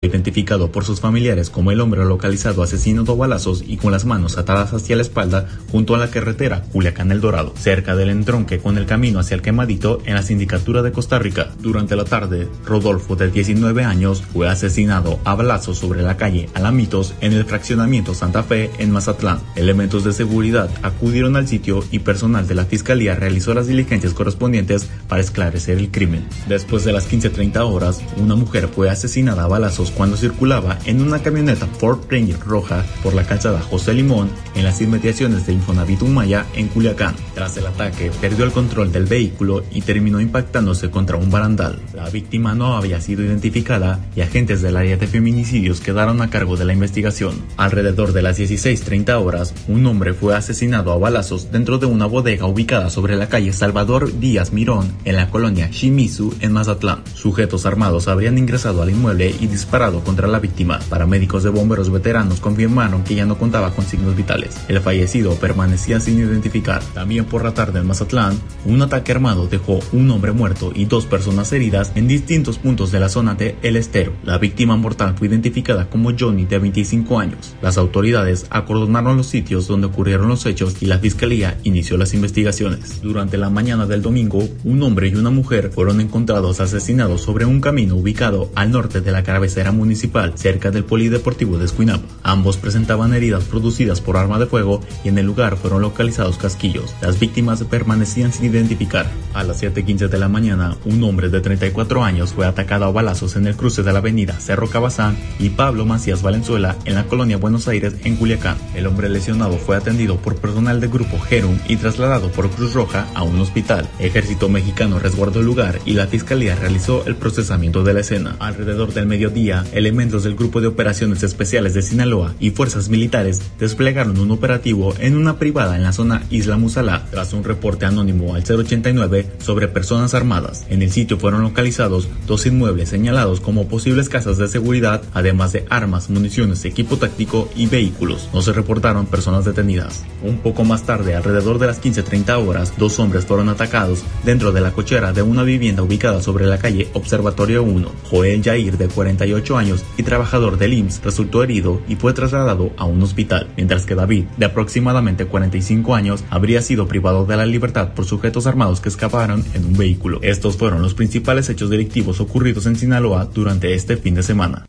identificado por sus familiares como el hombre localizado asesinado a balazos y con las manos atadas hacia la espalda junto a la carretera Culiacán-El Dorado, cerca del entronque con el camino hacia el Quemadito en la sindicatura de Costa Rica. Durante la tarde, Rodolfo, de 19 años, fue asesinado a balazos sobre la calle Alamitos en el fraccionamiento Santa Fe en Mazatlán. Elementos de seguridad acudieron al sitio y personal de la fiscalía realizó las diligencias correspondientes para esclarecer el crimen. Después de las 15:30 horas, una mujer fue asesinada a balazos cuando circulaba en una camioneta Ford Ranger roja por la calzada José Limón en las inmediaciones de Infonavit Humaya en Culiacán. Tras el ataque, perdió el control del vehículo y terminó impactándose contra un barandal. La víctima no había sido identificada y agentes del área de feminicidios quedaron a cargo de la investigación. Alrededor de las 16:30 horas, un hombre fue asesinado a balazos dentro de una bodega ubicada sobre la calle Salvador Díaz Mirón en la colonia Shimizu en Mazatlán. Sujetos armados habrían ingresado al inmueble y disparado contra la víctima. Paramédicos de bomberos veteranos confirmaron que ya no contaba con signos vitales. El fallecido permanecía sin identificar. También por la tarde en Mazatlán, un ataque armado dejó un hombre muerto y 2 personas heridas en distintos puntos de la zona de El Estero. La víctima mortal fue identificada como Johnny, de 25 años. Las autoridades acordonaron los sitios donde ocurrieron los hechos y la fiscalía inició las investigaciones. Durante la mañana del domingo, un hombre y una mujer fueron encontrados asesinados sobre un camino ubicado al norte de la cabecera municipal, cerca del polideportivo de Escuinapa. Ambos presentaban heridas producidas por arma de fuego y en el lugar fueron localizados casquillos. Las víctimas permanecían sin identificar. A las 7:15 de la mañana, un hombre de 34 años fue atacado a balazos en el cruce de la avenida Cerro Cabazán y Pablo Macías Valenzuela en la colonia Buenos Aires en Culiacán. El hombre lesionado fue atendido por personal del grupo Gerum y trasladado por Cruz Roja a un hospital. Ejército mexicano resguardó el lugar y la fiscalía realizó el procesamiento de la escena. Alrededor del mediodía, elementos del Grupo de Operaciones Especiales de Sinaloa y fuerzas militares desplegaron un operativo en una privada en la zona Isla Musalá tras un reporte anónimo al 089 sobre personas armadas. En el sitio fueron localizados 2 inmuebles señalados como posibles casas de seguridad, además de armas, municiones, equipo táctico y vehículos. No se reportaron personas detenidas. Un poco más tarde, alrededor de las 15:30 horas, 2 hombres fueron atacados dentro de la cochera de una vivienda ubicada sobre la calle Observatorio 1. Joel Yair, de 48 años y trabajador del IMSS, resultó herido y fue trasladado a un hospital, mientras que David, de aproximadamente 45 años, habría sido privado de la libertad por sujetos armados que escaparon en un vehículo. Estos fueron los principales hechos delictivos ocurridos en Sinaloa durante este fin de semana.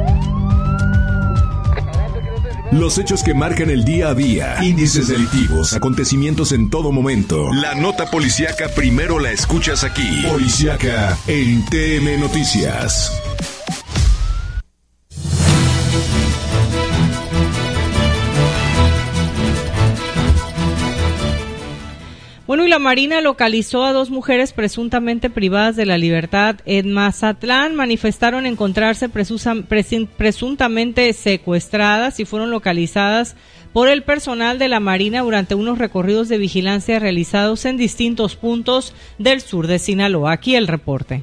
Los hechos que marcan el día a día, índices delictivos, acontecimientos en todo momento. La nota policíaca primero la escuchas aquí. Policíaca en TM Noticias. Bueno, y la Marina localizó a 2 mujeres presuntamente privadas de la libertad en Mazatlán. Manifestaron encontrarse presuntamente secuestradas y fueron localizadas por el personal de la Marina durante unos recorridos de vigilancia realizados en distintos puntos del sur de Sinaloa. Aquí el reporte.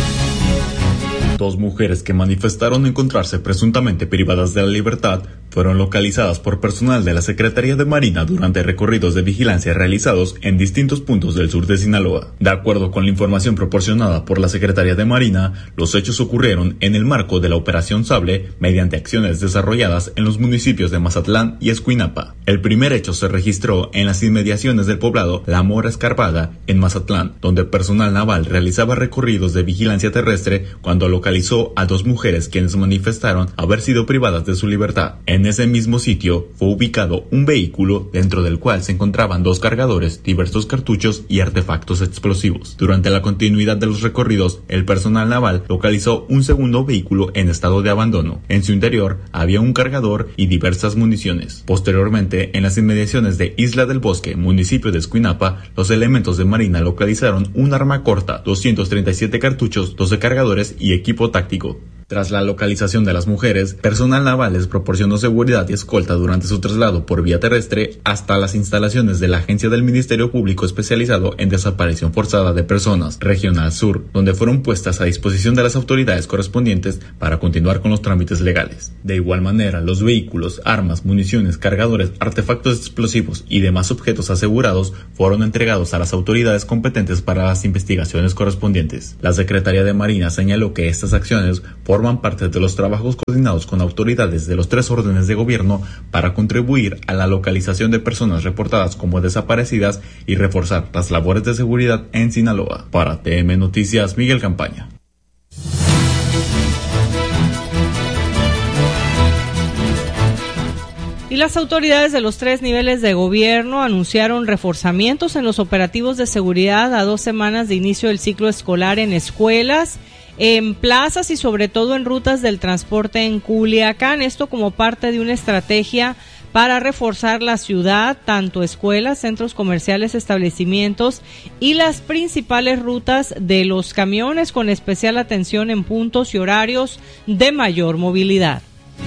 2 mujeres que manifestaron encontrarse presuntamente privadas de la libertad fueron localizadas por personal de la Secretaría de Marina durante recorridos de vigilancia realizados en distintos puntos del sur de Sinaloa. De acuerdo con la información proporcionada por la Secretaría de Marina, los hechos ocurrieron en el marco de la Operación Sable mediante acciones desarrolladas en los municipios de Mazatlán y Escuinapa. El primer hecho se registró en las inmediaciones del poblado La Mora Escarpada, en Mazatlán, donde personal naval realizaba recorridos de vigilancia terrestre cuando localizó a 2 mujeres quienes manifestaron haber sido privadas de su libertad. En ese mismo sitio fue ubicado un vehículo dentro del cual se encontraban 2 cargadores, diversos cartuchos y artefactos explosivos. Durante la continuidad de los recorridos, el personal naval localizó un segundo vehículo en estado de abandono. En su interior había un cargador y diversas municiones. Posteriormente, en las inmediaciones de Isla del Bosque, municipio de Escuinapa, los elementos de Marina localizaron un arma corta, 237 cartuchos, 12 cargadores y equipo táctico. Tras la localización de las mujeres, personal naval les proporcionó seguridad y escolta durante su traslado por vía terrestre hasta las instalaciones de la Agencia del Ministerio Público especializado en desaparición forzada de personas, Regional Sur, donde fueron puestas a disposición de las autoridades correspondientes para continuar con los trámites legales. De igual manera, los vehículos, armas, municiones, cargadores, artefactos explosivos y demás objetos asegurados fueron entregados a las autoridades competentes para las investigaciones correspondientes. La Secretaría de Marina señaló que estas acciones forman forman parte de los trabajos coordinados con autoridades de los 3 órdenes de gobierno para contribuir a la localización de personas reportadas como desaparecidas y reforzar las labores de seguridad en Sinaloa. Para TM Noticias, Miguel Campaña. Y las autoridades de los 3 niveles de gobierno anunciaron reforzamientos en los operativos de seguridad a 2 semanas de inicio del ciclo escolar en escuelas, en plazas y sobre todo en rutas del transporte en Culiacán. Esto como parte de una estrategia para reforzar la ciudad, tanto escuelas, centros comerciales, establecimientos y las principales rutas de los camiones, con especial atención en puntos y horarios de mayor movilidad.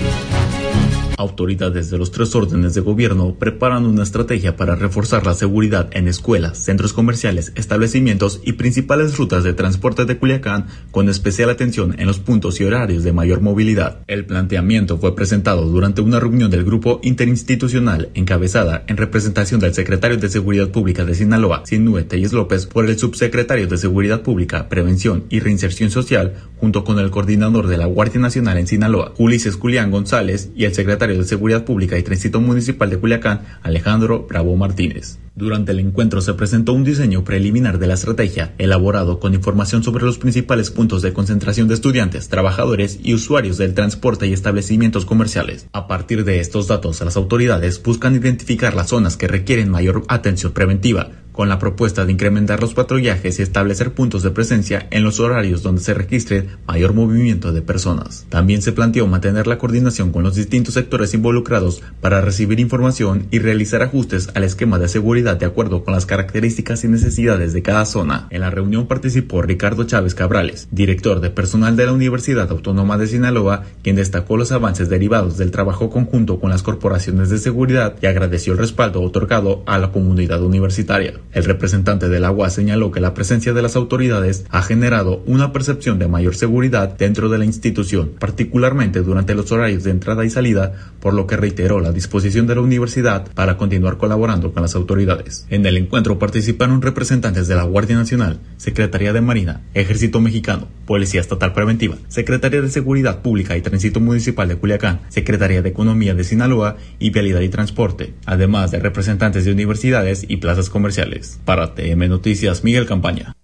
Autoridades de los 3 órdenes de gobierno preparan una estrategia para reforzar la seguridad en escuelas, centros comerciales, establecimientos y principales rutas de transporte de Culiacán, con especial atención en los puntos y horarios de mayor movilidad. El planteamiento fue presentado durante una reunión del grupo interinstitucional encabezada en representación del secretario de Seguridad Pública de Sinaloa, Sinúe Telles López, por el subsecretario de Seguridad Pública, Prevención y Reinserción Social, junto con el coordinador de la Guardia Nacional en Sinaloa, Ulises Julián González, y el secretario de Seguridad Pública y Tránsito Municipal de Culiacán, Alejandro Bravo Martínez. Durante el encuentro se presentó un diseño preliminar de la estrategia, elaborado con información sobre los principales puntos de concentración de estudiantes, trabajadores y usuarios del transporte y establecimientos comerciales. A partir de estos datos, las autoridades buscan identificar las zonas que requieren mayor atención preventiva, con la propuesta de incrementar los patrullajes y establecer puntos de presencia en los horarios donde se registre mayor movimiento de personas. También se planteó mantener la coordinación con los distintos sectores involucrados para recibir información y realizar ajustes al esquema de seguridad de acuerdo con las características y necesidades de cada zona. En la reunión participó Ricardo Chávez Cabrales, director de personal de la Universidad Autónoma de Sinaloa, quien destacó los avances derivados del trabajo conjunto con las corporaciones de seguridad y agradeció el respaldo otorgado a la comunidad universitaria. El representante de la UAS señaló que la presencia de las autoridades ha generado una percepción de mayor seguridad dentro de la institución, particularmente durante los horarios de entrada y salida, por lo que reiteró la disposición de la universidad para continuar colaborando con las autoridades. En el encuentro participaron representantes de la Guardia Nacional, Secretaría de Marina, Ejército Mexicano, Policía Estatal Preventiva, Secretaría de Seguridad Pública y Tránsito Municipal de Culiacán, Secretaría de Economía de Sinaloa y Vialidad y Transporte, además de representantes de universidades y plazas comerciales. Para TM Noticias, Miguel Campaña.